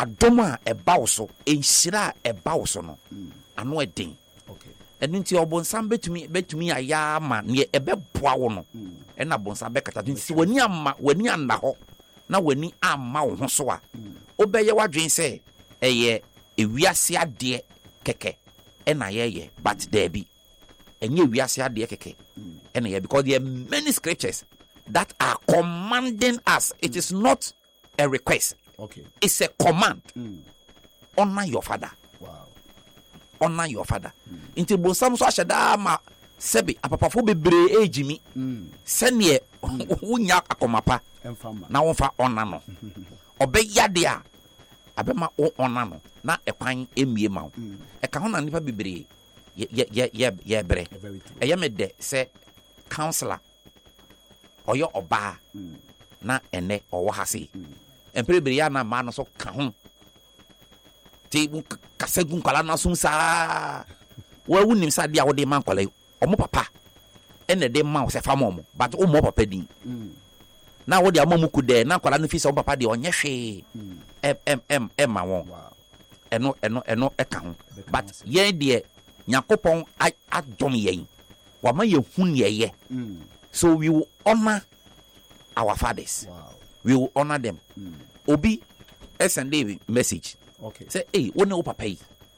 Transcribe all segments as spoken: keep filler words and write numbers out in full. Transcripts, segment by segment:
adoma e baoso enhyira e baoso no ano eden Okay. enu nti obonsam betumi betumi aya ama ne ebeboa wo no e na bonsam bekata nti wani amma wani anna ho na wani amma wo ho so a obeye wadwen se eye ewiase ade keke e na yeye but there be enye ewiase ade keke e na ye because there are many scriptures that are commanding us. It is not a request. Okay. It's a command. Honor your father. Wow. Honor your father. Inti bonsam so ahyeda ma sebi apapafo bebre ejimi. Sene wunya akomapa Enfama. na wonfa honor no. Obeyade a abema o honor no na ekwan emie ma wo. E ka ho na nipa bebre ye ye ye ye bre. Eye me de se counselor oyo oba na ene owo hase emperebere ya na ma no so ka ho ti kasegun kala na sum sa wa wunim sa dia wo de man kwala omo papa ene de ma wo se fa mo but o mo papa din na wo de amamu ku de na kwala no fi se o papa de onye hwe em em em em ma won eno eno eno e ka ho but yen de Yakopon adom yen wa ma ye hun ye ye. So we will honor our fathers. Wow. We will honor them. Mm. Obi, S and D message. Okay. Say, hey, one o papa.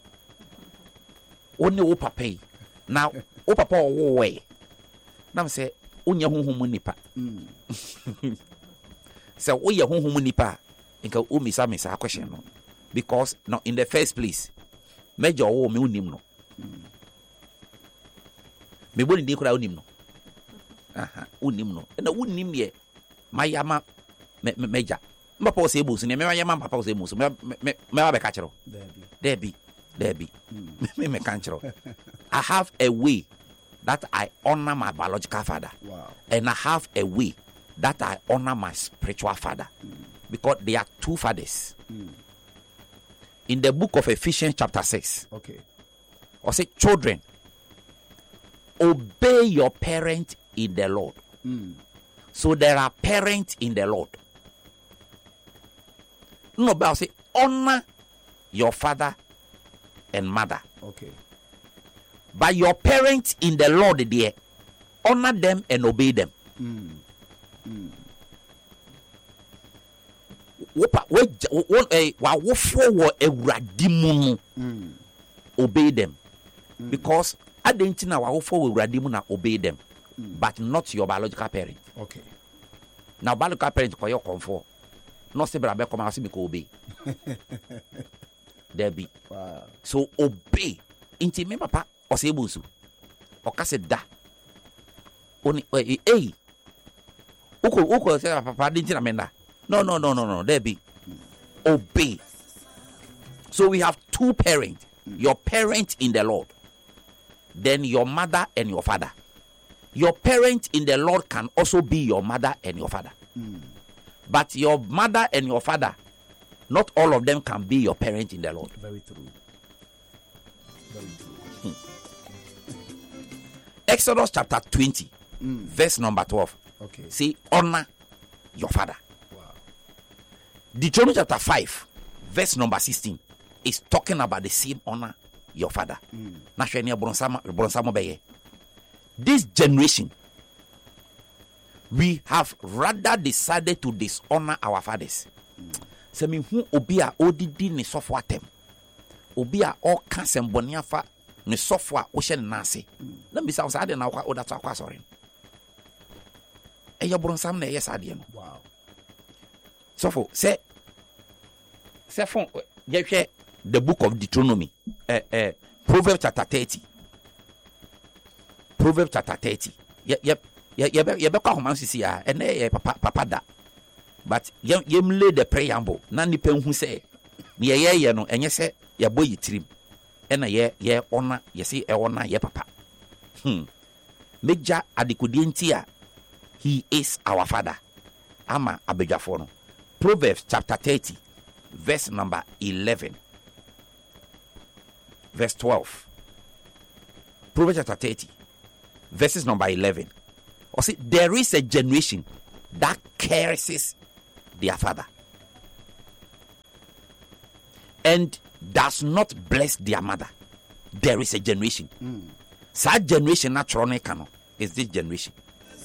One o papa. Now, o papa o way. Now say, unya hu hu nipa. So, unya hu hu nipa. Inka u misa misa question no. Because no, in the first place, major o me unim no. Me boni di kura unim no. Aha, unim no. Na unim ye mayama me meja. Mpa o se ebusu ne me mayama papa o se ebusu. Me me me ba ka kiro. Debi. Debi. Me me kan kiro. I have a way that I honor my biological father. Wow. And I have a way that I honor my spiritual father. Mm. Because they are two fathers. Mm. In the book of Ephesians chapter six. Okay. Or say, children, obey your parent in the Lord. Mm. So there are parents in the Lord. No, but I'll say, honor your father and mother. Okay. But your parents in the Lord, there, honor them and obey them. Mm. Mm. Obey them. Mm. Because I didn't know how for obey them, mm. but not your biological parent. Okay. Now, biological parent call your comfort. Not say, but I come and see me obey. There be. Wow. So obey. Inti me papa or say busu. Or kase da. Oni eh. Uko uko say papa didn't amenda. No no no no no. There be. Mm. Obey. So we have two parents. Mm. Your parent in the Lord. Then your mother and your father. Your parent in the Lord can also be your mother and your father. Mm. But your mother and your father, not all of them can be your parent in the Lord. Very true. Very true. Hmm. Exodus chapter twenty, mm. verse number twelve. Okay. Say, honor your father. Wow. Deuteronomy chapter five, verse number sixteen, is talking about the same honor your father. Mm. This generation, we have rather decided to dishonor our fathers. So me who obia odidi ni software tem. Obia all cancel boniafa ni software ocean nasi. Let me say I na kwa oda kwa sorry. E your bronsam na yes ade no. Wow. So for say say for ye the book of Deuteronomy. Eh eh Proverbs chapter thirty. Proverbs chapter thirty. Yep, yep. Yeah, yeah, yeah, because man see ya, and eh, papa, papa da. But yem yem lay the preamble. Na ni pen who say, ye ye ye no, and ye say, ya boy trim, and a ye ye honor, ye see a honor ye papa. Hmm. Meja adikudientia, he is our father. Ama abejafono. Proverbs chapter thirty, verse number eleven, verse twelve. Proverbs chapter thirty, verses number eleven. Or see, there is a generation that curses their father. and does not bless their mother, there is a generation. Mm. That generation naturally cannot is this generation.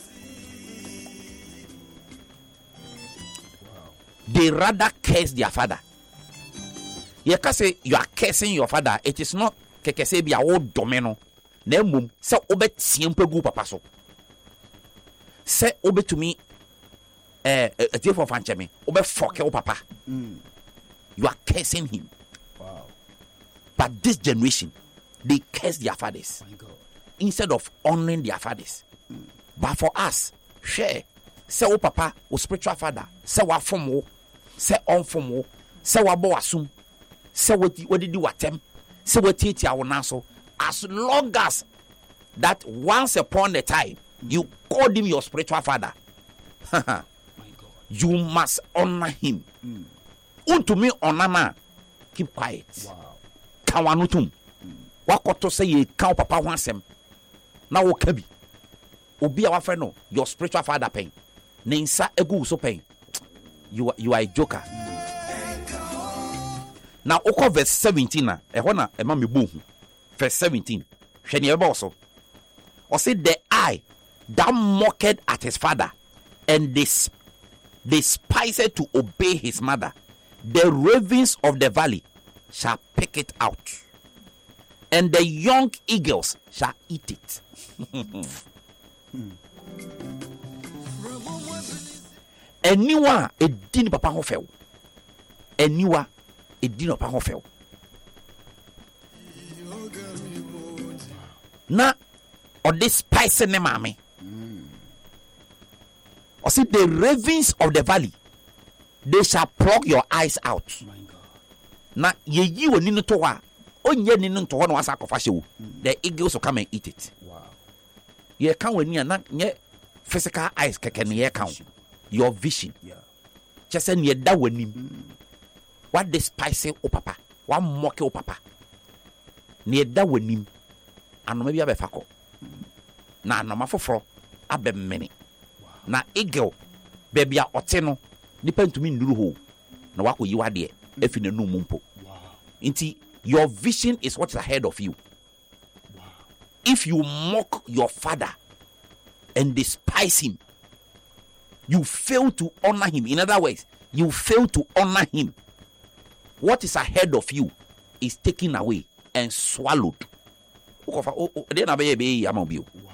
Wow. They rather curse their father. You can say you are cursing your father. It is not keke say be a old domino. Ne mum se obet siempegu papa so. Se obe to me eh a dear for fanchemi obe fuck your papa. Mm. You are cursing him. Wow. But this generation, they curse their fathers My God. instead of honoring their fathers. Mm. But for us, share. Say o papa, o spiritual father. Say wa from wo. Say on from wo. Say wa bo asum. Say what what did you watem. Say what titi awo naso. As long as that once upon a time you called him your spiritual father, My God. you must honor him. Mm. Unto me honor na, keep quiet. Wow. Kawanutum. Wakoto say ye cow papa wansem. Na wo kabi. Obi a wafe no your spiritual father pain. Ne nsa egu so pain. You are, you are a joker. Now oko verse seventeen na ehona na ema me bo hu. Verse seventeen. Hwe ne eba also. Or say the eye that mocked at his father and this despised to obey his mother, the ravens of the valley shall pick it out, and the young eagles shall eat it. Anyone a din papa ho fel. Anyone a din papa ho fel. Na or this spice ne mame. Or see the ravens of the valley, they shall pluck your eyes out. My God. Na ye yi woni no to wa onye ni no to ho no asa kofa hye wo. The eagles will come and eat it. Wow. Ye kan wani na nye physical eyes keke ne ye kan. Your vision. Yeah. Just ne da wanim. What despise o papa, what mock o papa. Ne da wanim. Anoma bi abefa ko. Na anoma foforo abemmene. Na eagle baby a ote no nipa ntumi nduru ho na wako yi wade efi na num mpo. Wow. Inti your vision is what is ahead of you. Wow. If you mock your father and despise him, you fail to honor him. In other words, you fail to honor him. What is ahead of you is taken away and swallowed. Wow.